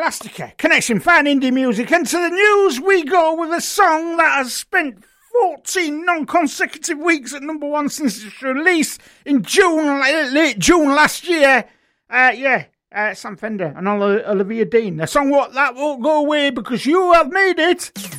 Elastica, Connection, fan indie music, and to the news we go with a song that has spent 14 non-consecutive weeks at number one since its release in late June last year. Sam Fender and Olivia Dean. The song that won't go away because you have made it.